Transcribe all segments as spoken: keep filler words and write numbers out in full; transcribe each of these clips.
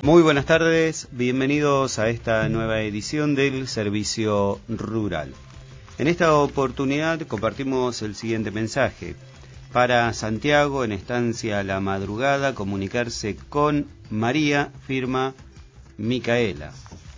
Muy buenas tardes, bienvenidos a esta nueva edición del Servicio Rural. En esta oportunidad compartimos el siguiente mensaje. Para Santiago, en estancia La Madrugada, comunicarse con María, firma Micaela.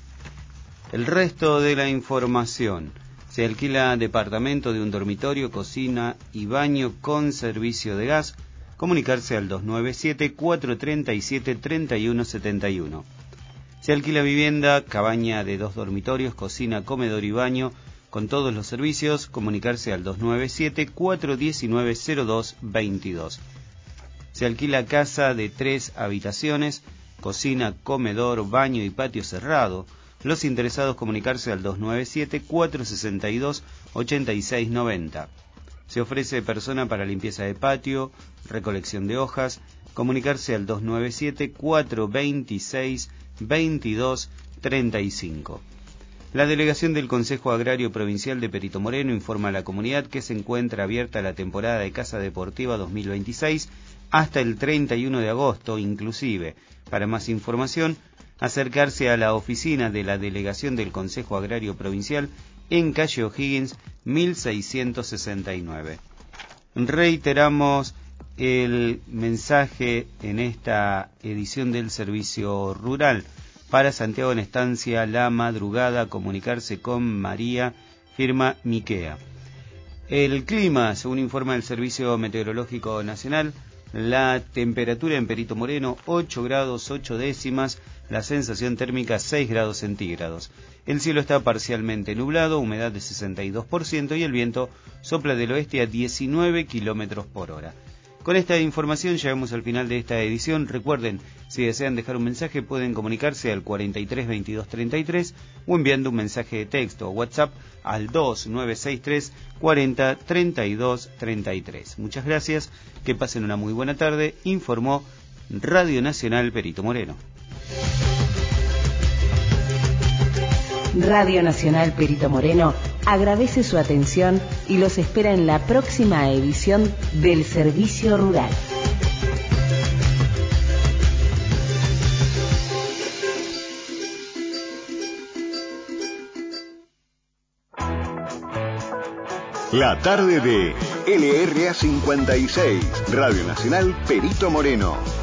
El resto de la información: se alquila departamento de un dormitorio, cocina y baño con servicio de gas. Comunicarse al dos nueve siete, cuatro tres siete, tres uno siete uno. Se alquila vivienda, cabaña de dos dormitorios, cocina, comedor y baño con todos los servicios. Comunicarse al dos nueve siete, cuatro uno nueve, cero dos dos dos. Se alquila casa de tres habitaciones, cocina, comedor, baño y patio cerrado. Los interesados comunicarse al dos nueve siete, cuatro seis dos, ocho seis nueve cero. Se ofrece persona para limpieza de patio, recolección de hojas. Comunicarse al dos nueve siete, cuatro dos seis, dos dos tres cinco. La delegación del Consejo Agrario Provincial de Perito Moreno informa a la comunidad que se encuentra abierta la temporada de caza deportiva dos mil veintiséis hasta el treinta y uno de agosto inclusive. Para más información, acercarse a la oficina de la delegación del Consejo Agrario Provincial en calle O'Higgins mil seiscientos sesenta y nueve. Reiteramos el mensaje en esta edición del Servicio Rural. Para Santiago, en estancia La Madrugada, comunicarse con María, firma Miquea. El clima, según informa el Servicio Meteorológico Nacional, la temperatura en Perito Moreno ocho grados ocho décimas, la sensación térmica seis grados centígrados. El cielo está parcialmente nublado, humedad de sesenta y dos por ciento y el viento sopla del oeste a diecinueve kilómetros por hora. Con esta información llegamos al final de esta edición. Recuerden, si desean dejar un mensaje pueden comunicarse al cuarenta y tres, veintidós, treinta y tres o enviando un mensaje de texto o WhatsApp al dos nueve seis tres, cuarenta, treinta y dos, treinta y tres. Muchas gracias, que pasen una muy buena tarde, informó Radio Nacional Perito Moreno. Radio Nacional Perito Moreno agradece su atención y los espera en la próxima edición del Servicio Rural. La tarde de L R A cincuenta y seis, Radio Nacional Perito Moreno.